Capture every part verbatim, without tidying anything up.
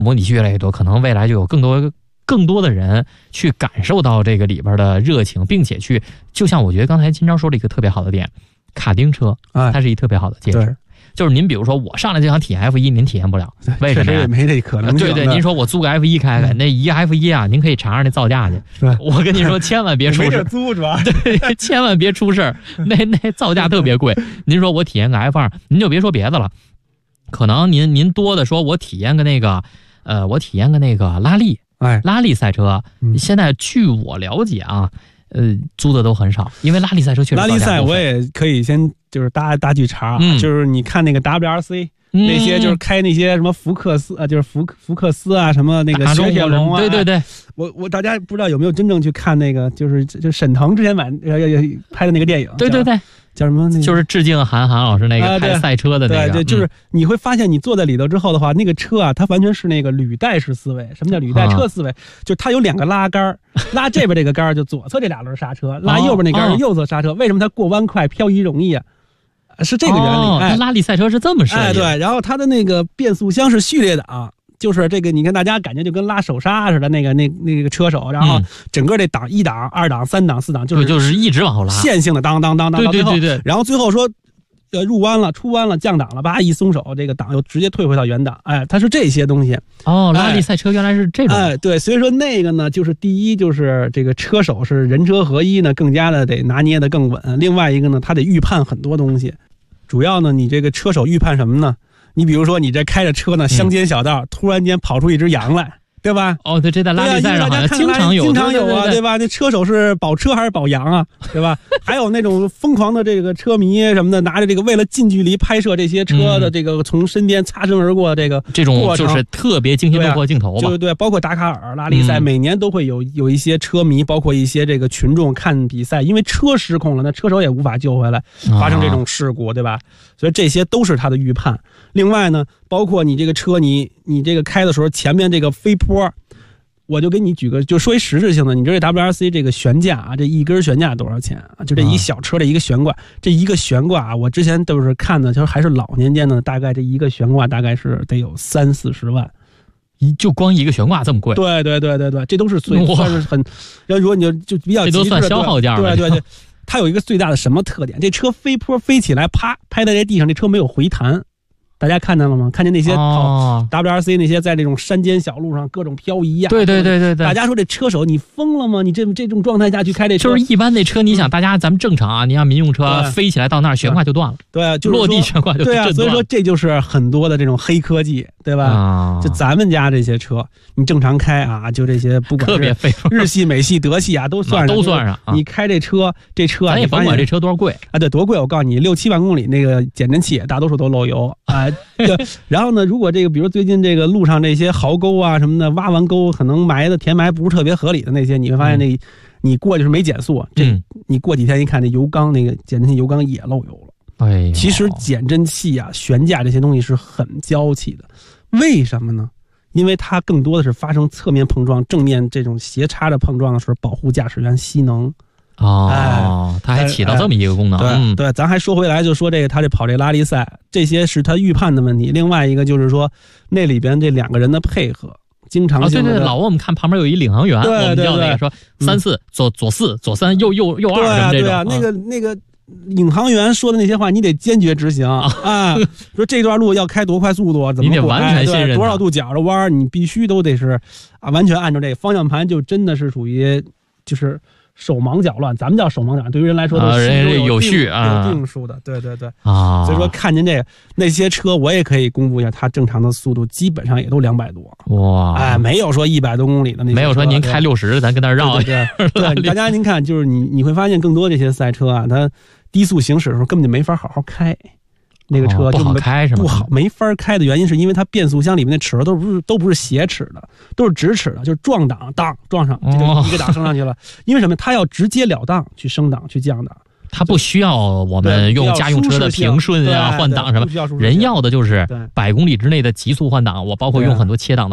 模拟器越来越多，可能未来就有更多更多的人去感受到这个里边的热情，并且去，就像我觉得刚才金钊说了一个特别好的点，卡丁车，它是一特别好的介质。就是您比如说我上来就想体验 F 一， 您体验不了，为什么呀？ 也没这可能。 对对，您说我租个 F 一 开开，那一 F 一 啊，您可以尝尝那造价去。我跟您说，千万别出事。 租主要对，千万别出事，那那造价特别贵。您说我体验个 F 二， 您就别说别的了，可能您您多的说我体验个那个，呃，我体验个那个拉力， 哎， 拉力赛车， 嗯、 现在据我了解啊。呃，租的都很少，因为拉力赛车确实拉力赛我也可以先就是搭搭句茬、 嗯， 就是你看那个 W R C、嗯、那些就是开那些什么福克斯啊，就是福福克斯啊，什么那个雪铁龙啊， 对对对， 我我大家不知道有没有真正去看那个，就是就沈腾之前买呃拍的那个电影， 对对对。 叫什么、那个？ 就是致敬韩寒老师那个开赛车的那个， 啊、对, 对, 对，就是你会发现你坐在里头之后的话，嗯、那个车啊，它完全是那个履带式思维。什么叫履带车思维？啊、就是它有两个拉杆，拉这边这个杆就左侧这俩轮刹车，拉右边那杆是右侧刹车。哦、为什么它过弯快、漂移容易啊？是这个原理。 哦、 哎， 拉力赛车是这么设计的。 哎，对，然后它的那个变速箱是序列的啊。就是这个，你看大家感觉就跟拉手刹似的，那个那那个车手，然后整个这档一档、二档、三档、四档，就是就是一直往后拉， 线性的当当当当， 对对对对。 然后最后说，呃，入弯了、出弯了、降档了，叭一松手，这个档又直接退回到原档。哎，它是这些东西。 哦，拉力赛车原来是这种。 哎，对，所以说那个呢，就是第一就是这个车手是人车合一呢，更加的得拿捏的更稳。另外一个呢，他得预判很多东西，主要呢，你这个车手预判什么呢？你比如说，你这开着车呢，乡间小道、嗯，突然间跑出一只羊来，对吧？ 哦，对，这在拉力赛上好像经常有， 经常有啊， 对, 对, 对, 对吧？那车手是保车还是保羊啊，对吧？还有那种疯狂的这个车迷什么的，拿着这个为了近距离拍摄这些车的这个从身边擦身而过这个、 嗯、这种就是特别惊心动魄镜头吧？ 对、啊、对，包括达卡尔拉力赛、嗯，每年都会有有一些车迷，包括一些这个群众看比赛，因为车失控了，那车手也无法救回来，发生这种事故，啊、对吧？所以这些都是他的预判。另外呢，包括你这个车，你你这个开的时候，前面这个飞坡，我就给你举个，就说一实质性的，你知道这 W R C 这个悬架啊，这一根悬架多少钱啊？就这一小车的一个悬挂，啊、这一个悬挂啊，我之前都是看的，就是还是老年间的，大概这一个悬挂大概是得有三四十万， 一就光一个悬挂这么贵？ 对对对对对，这都是最算是很，要如果你就就比较这都算消耗价了。 对对对。它有一个最大的什么特点？这车飞坡飞起来，啪拍在这地上，这车没有回弹。大家看见了吗？看见那些跑 W R C 那些在这种山间小路上各种漂移呀、啊？ 对对对对对。 大家说这车手你疯了吗？你这这种状态下去开这车， 就是一般那车，你想大家咱们正常啊，你像民用车飞起来到那儿悬挂就断了， 对啊，就是落地悬挂就对啊，所以说这就是很多的这种黑科技，对吧？ 啊、 就咱们家这些车，你正常开啊，就这些不管是日系、美系、德系啊，都算上， 都算上。 你开这车，这车啊， 咱也甭管这车多少贵啊，对，多贵？我告诉你，六七万公里那个减震器大多数都漏油啊。然后呢，如果这个比如最近这个路上这些壕沟啊什么的，挖完沟可能埋的填埋不是特别合理的那些，你会发现那、嗯、你过去是没减速，这、嗯、你过几天一看，那油缸那个减震器油缸也漏油了。 哎， 其实减震器啊、悬架这些东西是很娇气的，为什么呢？因为它更多的是发生侧面碰撞、正面这种斜插着碰撞的时候，保护驾驶员吸能。 哦、哎，它还起到这么一个功能。 哎、对、嗯、对，咱还说回来，就说这个，他这跑这拉力赛，这些是他预判的问题。另外一个就是说，那里边这两个人的配合，经常性的、 哦、对对，老我们看旁边有一领航员， 对对对， 我们叫那个说三四、嗯、左左四左三右右右二什么这种。 对啊，对啊，那个那个领航员说的那些话，你得坚决执行啊！啊说这段路要开多快速度，怎么你得完全信任， 多少度角的弯，你必须都得是啊，完全按照这个方向盘，就真的是属于就是。手忙脚乱，咱们叫手忙脚乱，对于人来说都是有有序啊， 有定数的，对对对啊。 所以说看见这个那些车，我也可以公布一下，它正常的速度基本上也都两百多。 哇， 哎，没有说一百多公里的那些， 没有说您开六十，咱跟那绕。 对对对，对大家您看，就是你你会发现更多这些赛车啊，它低速行驶的时候根本就没法好好开。那个车就、 哦、不好开是吗？ 不好，没法开的原因是因为它变速箱里面的齿轮都不是都不是斜齿的，都是直齿的，就是撞档当撞上，这就一个档升上去了。哦、因为什么？它要直接了当去升档去降档， 它不需要我们用家用车的平顺啊换挡什么，人要的就是百公里之内的急速换挡。我包括用很多切档的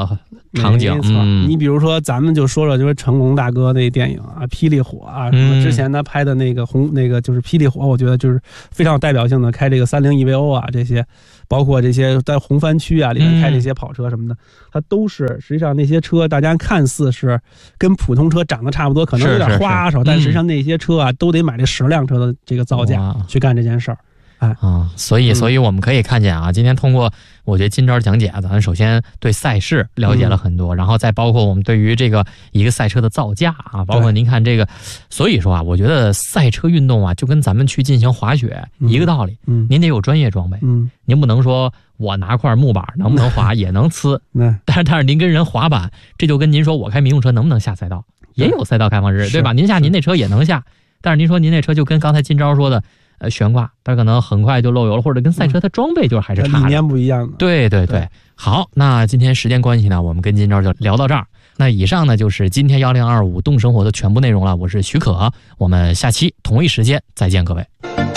场景。嗯， 你比如说，咱们就说说，就是成龙大哥那电影啊，《霹雳火》啊，什么之前他拍的那个红那个就是《霹雳火》，我觉得就是非常有代表性的，开这个三菱 E V O 啊，这些包括这些在红番区啊里面开这些跑车什么的，它都是实际上那些车大家看似是跟普通车长得差不多，可能有点花哨，但实际上那些车啊都得买这十辆车的这个造价去干这件事儿。哎啊，所以，所以我们可以看见啊，今天通过我觉得今朝讲解，咱首先对赛事了解了很多，嗯、然后再包括我们对于这个一个赛车的造价啊，包括您看这个，所以说啊，我觉得赛车运动啊，就跟咱们去进行滑雪、嗯、一个道理，嗯，您得有专业装备，嗯，您不能说我拿块木板能不能滑也能呲，嗯，但是但是您跟人滑板，这就跟您说我开民用车能不能下赛道，也有赛道开放日，对吧？您下您那车也能下，但是您说您那车就跟刚才今朝说的。呃，悬挂，它可能很快就漏油了，或者跟赛车它装备就还是差的， 理念不一样的。 对对 对, 对，好，那今天时间关系呢，我们跟今朝就聊到这儿。那以上呢就是今天幺零二五动生活的全部内容了。我是许可，我们下期同一时间再见，各位。